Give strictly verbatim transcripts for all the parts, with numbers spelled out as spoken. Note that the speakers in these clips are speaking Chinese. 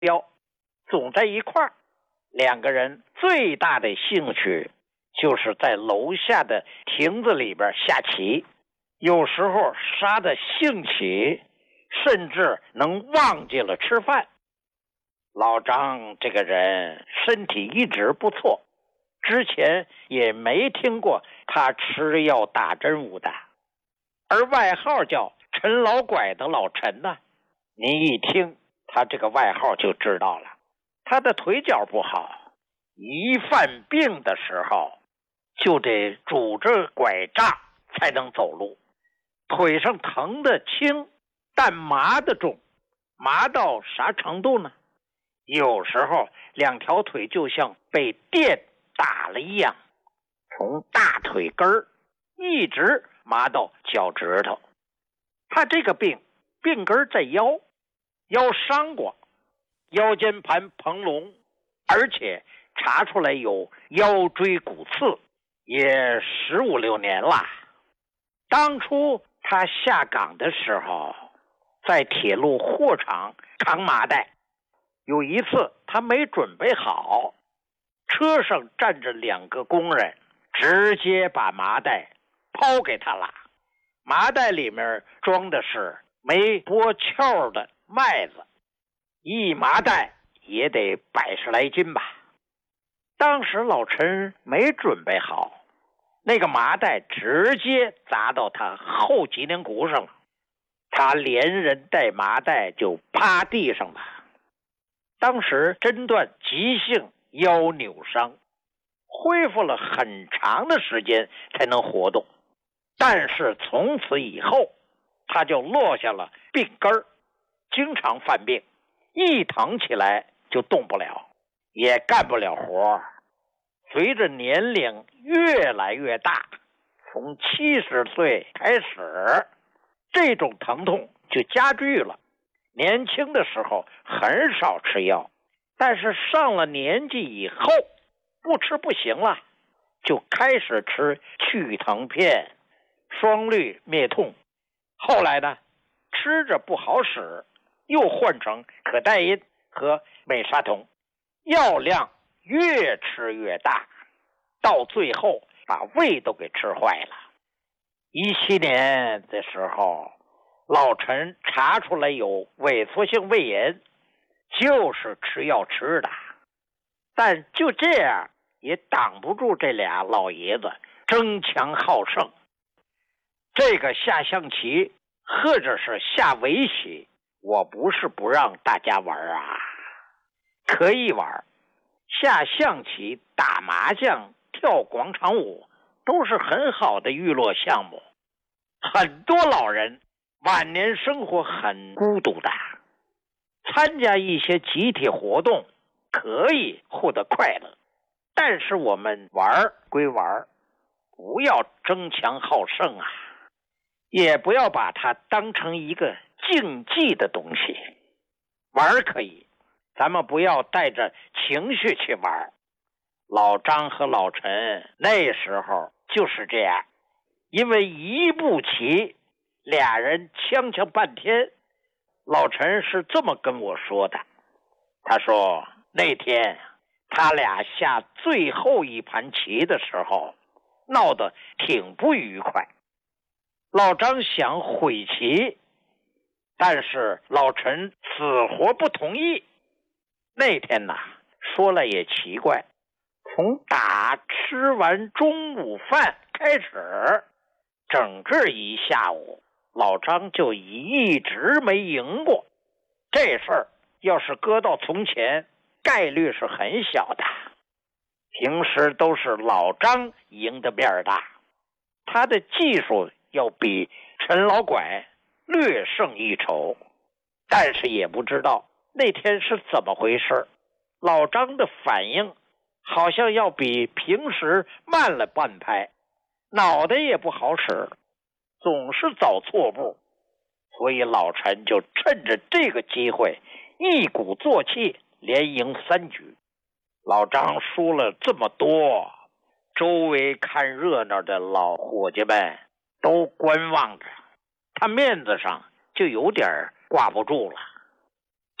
标，总在一块儿。两个人最大的兴趣就是在楼下的亭子里边下棋，有时候杀得兴起，甚至能忘记了吃饭。老张这个人身体一直不错，之前也没听过他吃药打针捂的，而外号叫陈老拐的老陈呢，您一听他这个外号就知道了，他的腿脚不好，一犯病的时候就得拄着拐杖才能走路，腿上疼得轻，但麻得重，麻到啥程度呢？有时候两条腿就像被电打了一样，从大腿根儿一直麻到脚趾头。他这个病病根在腰，腰伤过，腰间盘膨隆，而且查出来有腰椎骨刺，也十五六年了。当初他下岗的时候，在铁路货场扛麻袋，有一次他没准备好，车上站着两个工人，直接把麻袋抛给他了。麻袋里面装的是没剥壳的麦子，一麻袋也得百十来斤吧。当时老陈没准备好，那个麻袋直接砸到他后脊梁骨上了，他连人带麻袋就趴地上了。当时诊断急性腰扭伤，恢复了很长的时间才能活动，但是从此以后他就落下了病根儿，经常犯病，一疼起来就动不了，也干不了活。随着年龄越来越大，从七十岁开始，这种疼痛就加剧了。年轻的时候很少吃药，但是上了年纪以后不吃不行了，就开始吃去疼片、双氯灭痛。后来呢，吃着不好使，又换成可待因和美沙酮，药量越吃越大，到最后把胃都给吃坏了。一七年的时候，老陈查出来有萎缩性胃炎，就是吃药吃的，但就这样也挡不住这俩老爷子争强好胜。这个下象棋或者是下围棋，我不是不让大家玩啊，可以玩。下象棋、打麻将、跳广场舞都是很好的娱乐项目。很多老人晚年生活很孤独的，参加一些集体活动可以获得快乐，但是我们玩归玩，不要争强好胜啊，也不要把它当成一个竞技的东西。玩可以，咱们不要带着情绪去玩。老张和老陈那时候就是这样，因为一步棋俩人呛呛半天。老陈是这么跟我说的，他说那天他俩下最后一盘棋的时候闹得挺不愉快，老张想悔棋，但是老陈死活不同意。那天呐，说了也奇怪，从打吃完中午饭开始，整个一下午老张就一直没赢过。这事儿要是搁到从前，概率是很小的，平时都是老张赢的面大，他的技术要比陈老拐略胜一筹。但是也不知道那天是怎么回事，老张的反应好像要比平时慢了半拍，脑袋也不好使，总是走错步，所以老陈就趁着这个机会一鼓作气连赢三局。老张输了这么多，周围看热闹的老伙计们都观望着，他面子上就有点挂不住了。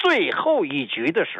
最后一局的时候。